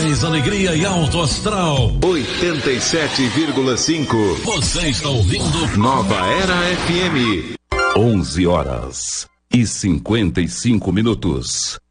mais alegria e alto astral. 87,5. Você está ouvindo Nova Era FM. 11h55.